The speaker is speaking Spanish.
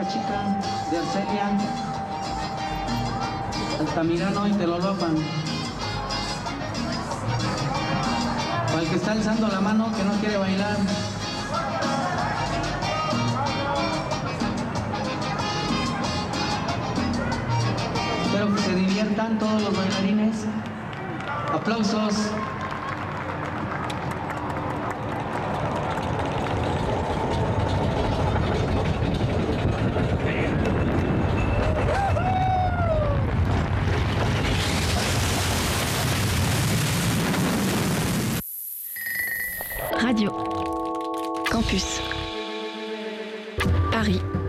esta chica de Arcelia, Altamirano y Teloloapan. Para el que está alzando la mano que no quiere bailar. Espero que se diviertan todos los bailarines. Aplausos. Radio Campus Paris